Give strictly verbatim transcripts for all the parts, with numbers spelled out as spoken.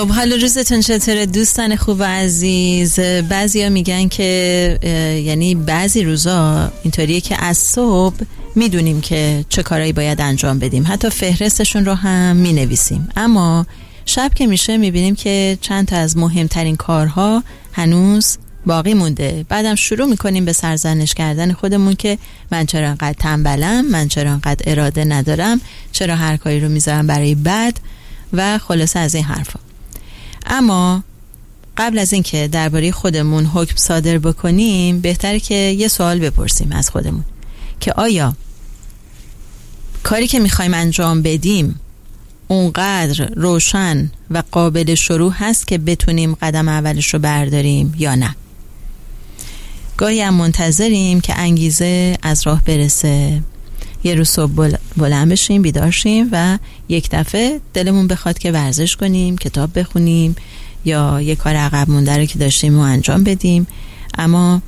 خب حالا روزتون چطوره دوستان خوب و عزیز؟ بعضیا میگن که یعنی بعضی روزا اینطوریه که از صبح میدونیم که چه کارهایی باید انجام بدیم، حتی فهرستشون رو هم مینویسیم، اما شب که میشه میبینیم که چند تا از مهمترین کارها هنوز باقی مونده. بعدم شروع میکنیم به سرزنش کردن خودمون که من چرا انقدر تنبلم، من چرا انقدر اراده ندارم، چرا هر کاری رو میذارم برای بعد و خلاصه از این حرفا. اما قبل از این که درباره خودمون حکم صادر بکنیم بهتره که یه سوال بپرسیم از خودمون که آیا کاری که میخوایم انجام بدیم اونقدر روشن و قابل شروع هست که بتونیم قدم اولش رو برداریم یا نه. گاهی هم منتظریم که انگیزه از راه برسه، یه روز صبح بلند بشیم، بیدار شیم و یک دفعه دلمون بخواد که ورزش کنیم، کتاب بخونیم یا یه کار عقب مونده رو که داشتیم رو انجام بدیم. اما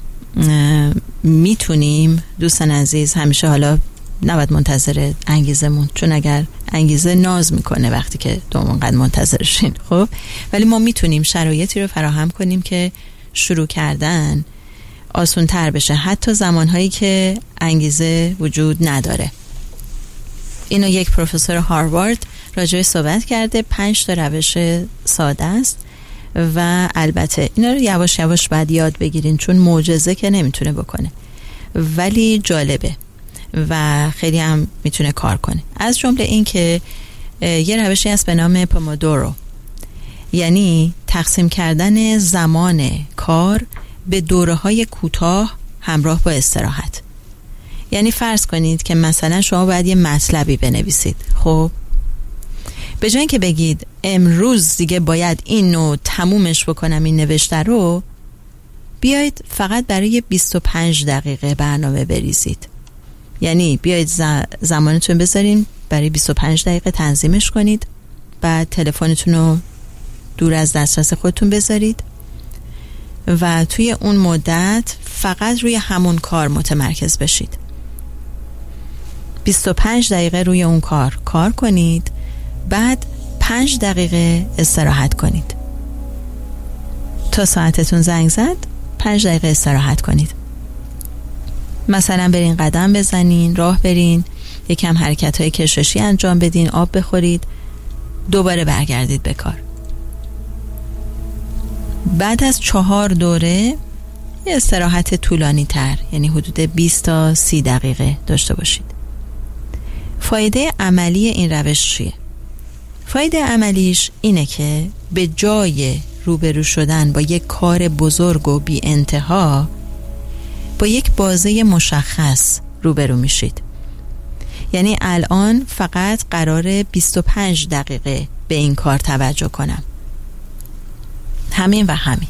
میتونیم دوستان عزیز همیشه حالا نباید منتظر انگیزمون، چون اگر انگیزه ناز میکنه وقتی که تو اونقدر منتظرشین، خب ولی ما میتونیم شرایطی رو فراهم کنیم که شروع کردن آسون تر بشه، حتی زمانهایی که انگیزه وجود نداره. اینو یک پروفسور هاروارد راجع به صحبت کرده. پنج تا روش ساده است و البته اینا رو یواش یواش باید یاد بگیرین، چون معجزه که نمیتونه بکنه ولی جالبه و خیلی هم میتونه کار کنه. از جمله این که یه روشی هست به نام پومودورو، یعنی تقسیم کردن زمان کار به دوره‌های کوتاه همراه با استراحت. یعنی فرض کنید که مثلا شما باید یه مطلبی بنویسید، خب به جای اینکه بگید امروز دیگه باید اینو تمومش بکنم این نوشته رو، بیایید فقط برای بیست و پنج دقیقه برنامه بریزید. یعنی بیایید زمانتون بذارین برای بیست و پنج دقیقه تنظیمش کنید، بعد تلفنتون رو دور از دسترس خودتون بذارید و توی اون مدت فقط روی همون کار متمرکز بشید. بیست و پنج دقیقه روی اون کار کار کنید، بعد پنج دقیقه استراحت کنید. تا ساعتتون زنگ زد پنج دقیقه استراحت کنید. مثلا برین قدم بزنین، راه برین، یکم حرکت‌های کششی انجام بدین، آب بخورید، دوباره برگردید به کار. بعد از چهار دوره یه استراحت طولانی تر، یعنی حدود بیست تا سی دقیقه داشته باشید. فایده عملی این روش چیه؟ فایده عملیش اینه که به جای روبرو شدن با یک کار بزرگ و بی انتها با یک بازه مشخص روبرو میشید. یعنی الان فقط قراره بیست و پنج دقیقه به این کار توجه کنم، همین و همین.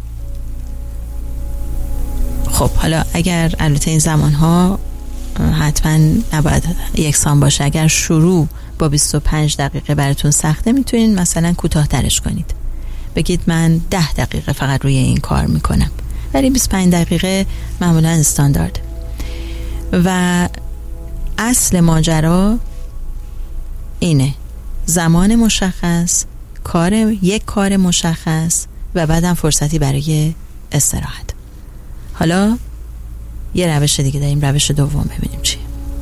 خب حالا اگر البته این زمانها حتما نباید یکسان باشه، اگر شروع با بیست و پنج دقیقه براتون سخته میتونین مثلا کوتاه ترش کنید، بگید من ده دقیقه فقط روی این کار میکنم، ولی بیست و پنج دقیقه معمولا استاندارد. و اصل ماجرا اینه، زمان مشخص، کار یک کار مشخص و بعدم فرصتی برای استراحت. حالا یه روش دیگه داریم، روش دوم، ببینیم چیه.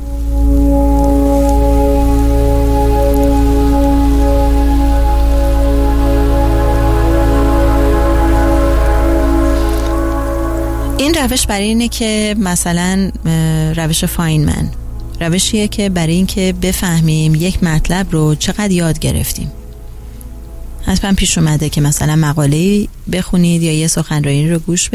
این روش برای اینه که مثلا روش فاینمن، روشیه که برای این که بفهمیم یک مطلب رو چقدر یاد گرفتیم. حتما پیش اومده که مثلا مقاله‌ای بخونید یا یه سخنرانی رو گوش